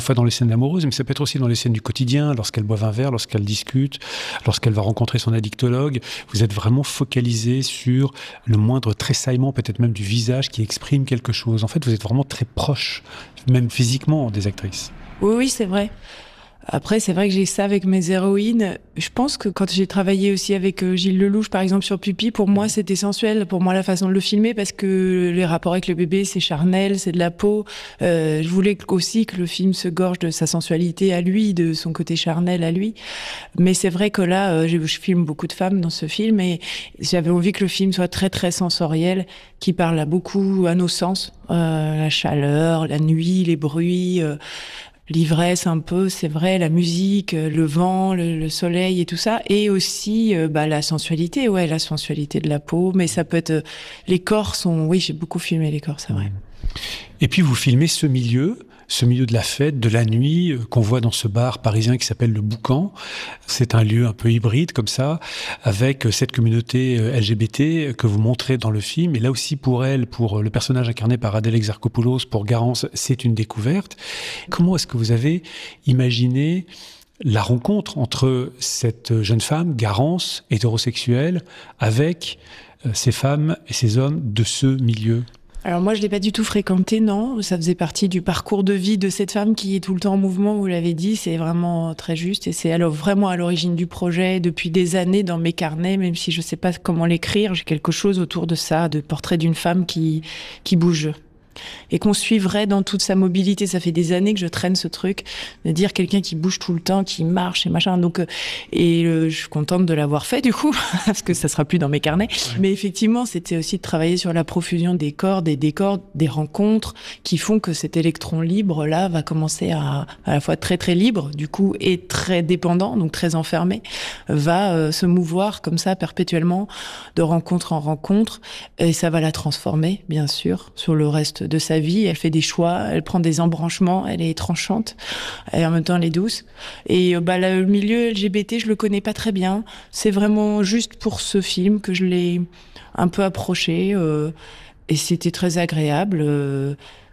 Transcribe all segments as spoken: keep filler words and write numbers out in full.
parfois dans les scènes amoureuses, mais ça peut être aussi dans les scènes du quotidien, lorsqu'elles boivent un verre, lorsqu'elles discutent, lorsqu'elle va rencontrer son addictologue. Vous êtes vraiment focalisé sur le moindre tressaillement, peut-être même du visage qui exprime quelque chose. En fait, vous êtes vraiment très proche, même physiquement, des actrices. Oui, oui, c'est vrai. Après, c'est vrai que j'ai ça avec mes héroïnes. Je pense que quand j'ai travaillé aussi avec Gilles Lelouch, par exemple, sur Pupille, pour moi, c'était sensuel. Pour moi, la façon de le filmer, parce que les rapports avec le bébé, c'est charnel, c'est de la peau. Euh, je voulais aussi que le film se gorge de sa sensualité à lui, de son côté charnel à lui. Mais c'est vrai que là, euh, je, je filme beaucoup de femmes dans ce film et j'avais envie que le film soit très, très sensoriel, qui parle à beaucoup à nos sens. Euh, la chaleur, la nuit, les bruits... Euh, l'ivresse un peu, c'est vrai, la musique, le vent, le, le soleil et tout ça, et aussi euh, bah, la sensualité, ouais, la sensualité de la peau, mais ça peut être... Euh, les corps sont... Oui, j'ai beaucoup filmé les corps, c'est vrai. Et puis vous filmez ce milieu, ce milieu de la fête, de la nuit, euh, qu'on voit dans ce bar parisien qui s'appelle le Boucan. C'est un lieu un peu hybride comme ça, avec euh, cette communauté euh, L G B T que vous montrez dans le film. Et là aussi pour elle, pour le personnage incarné par Adèle Exarchopoulos, pour Garance, c'est une découverte. Comment est-ce que vous avez imaginé la rencontre entre cette jeune femme, Garance, hétérosexuelle, avec euh, ces femmes et ces hommes de ce milieu ? Alors moi, je l'ai pas du tout fréquenté, non. Ça faisait partie du parcours de vie de cette femme qui est tout le temps en mouvement, vous l'avez dit. C'est vraiment très juste et c'est alors vraiment à l'origine du projet depuis des années dans mes carnets, même si je sais pas comment l'écrire. J'ai quelque chose autour de ça, de portrait d'une femme qui, qui bouge. Et qu'on suivrait dans toute sa mobilité. Ça fait des années que je traîne ce truc de dire quelqu'un qui bouge tout le temps, qui marche et machin. Donc, et euh, je suis contente de l'avoir fait du coup, parce que ça sera plus dans mes carnets. Ouais. Mais effectivement, c'était aussi de travailler sur la profusion des corps, des décors, des rencontres qui font que cet électron libre là va commencer à à la fois très très libre du coup et très dépendant, donc très enfermé, va euh, se mouvoir comme ça perpétuellement de rencontre en rencontre et ça va la transformer bien sûr sur le reste de sa vie, elle fait des choix, elle prend des embranchements, elle est tranchante et en même temps elle est douce. Et bah, le milieu L G B T, je le connais pas très bien. C'est vraiment juste pour ce film que je l'ai un peu approché euh, et c'était très agréable. Euh,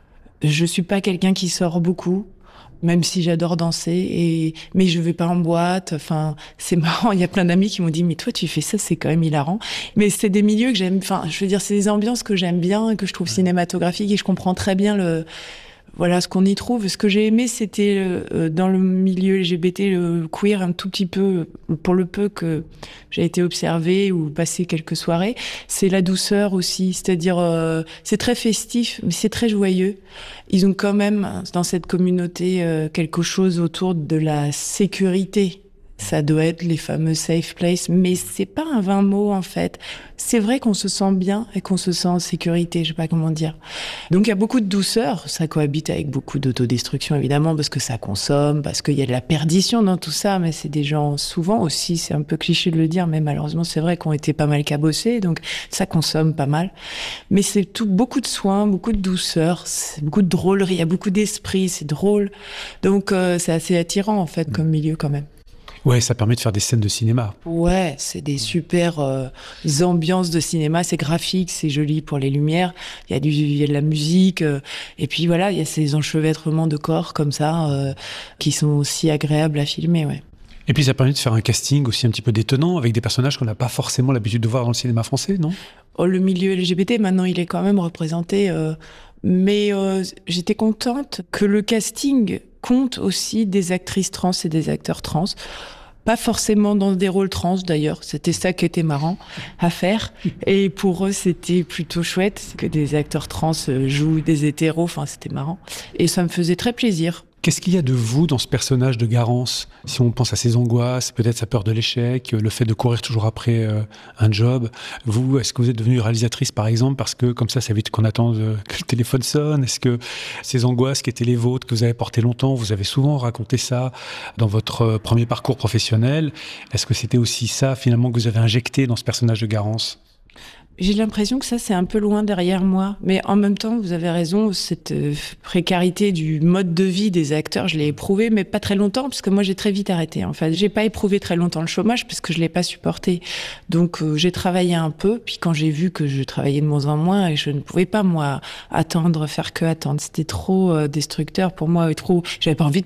je suis pas quelqu'un qui sort beaucoup. Même si j'adore danser, et mais je vais pas en boîte. Enfin, c'est marrant. Il y a plein d'amis qui m'ont dit, mais toi, tu fais ça, c'est quand même hilarant. Mais c'est des milieux que j'aime. Enfin, je veux dire, c'est des ambiances que j'aime bien, que je trouve cinématographiques, et je comprends très bien le. Voilà ce qu'on y trouve. Ce que j'ai aimé, c'était euh, dans le milieu L G B T, le queer, un tout petit peu, pour le peu que j'ai été observée ou passé quelques soirées, c'est la douceur aussi. C'est-à-dire, euh, c'est très festif, mais c'est très joyeux. Ils ont quand même, dans cette communauté, euh, quelque chose autour de la sécurité. Ça doit être les fameux safe places, mais c'est pas un vain mot en fait. C'est vrai qu'on se sent bien et qu'on se sent en sécurité, je sais pas comment dire. Donc il y a beaucoup de douceur, ça cohabite avec beaucoup d'autodestruction évidemment, parce que ça consomme, parce qu'il y a de la perdition dans tout ça, mais c'est des gens souvent aussi, c'est un peu cliché de le dire, mais malheureusement c'est vrai qu'on était pas mal cabossés, donc ça consomme pas mal. Mais c'est tout, beaucoup de soins, beaucoup de douceur, c'est beaucoup de drôlerie, il y a beaucoup d'esprit, c'est drôle. Donc euh, c'est assez attirant en fait comme milieu quand même. Ouais, ça permet de faire des scènes de cinéma. Ouais, c'est des super euh, ambiances de cinéma, c'est graphique, c'est joli pour les lumières, il y a du, il y a de la musique, euh, et puis voilà, il y a ces enchevêtrements de corps comme ça, euh, qui sont aussi agréables à filmer, ouais. Et puis ça permet de faire un casting aussi un petit peu détonnant, avec des personnages qu'on n'a pas forcément l'habitude de voir dans le cinéma français, non ? Oh, le milieu L G B T, maintenant, il est quand même représenté, euh, mais euh, j'étais contente que le casting compte aussi des actrices trans et des acteurs trans. Pas forcément dans des rôles trans d'ailleurs, c'était ça qui était marrant à faire. Et pour eux, c'était plutôt chouette que des acteurs trans jouent des hétéros, enfin c'était marrant. Et ça me faisait très plaisir. Qu'est-ce qu'il y a de vous dans ce personnage de Garance ? Si on pense à ses angoisses, peut-être sa peur de l'échec, le fait de courir toujours après euh, un job. Vous, est-ce que vous êtes devenue réalisatrice par exemple parce que comme ça, ça évite qu'on attende euh, que le téléphone sonne ? Est-ce que ces angoisses qui étaient les vôtres, que vous avez portées longtemps, vous avez souvent raconté ça dans votre euh, premier parcours professionnel ? Est-ce que c'était aussi ça finalement que vous avez injecté dans ce personnage de Garance ? J'ai l'impression que ça, c'est un peu loin derrière moi. Mais en même temps, vous avez raison, cette euh, précarité du mode de vie des acteurs, je l'ai éprouvé, mais pas très longtemps, parce que moi, j'ai très vite arrêté. En fait, j'ai pas éprouvé très longtemps le chômage, parce que je l'ai pas supporté. Donc, euh, j'ai travaillé un peu, puis quand j'ai vu que je travaillais de moins en moins, et je ne pouvais pas, moi, attendre, faire que attendre. C'était trop euh, destructeur pour moi, et trop... J'avais pas envie de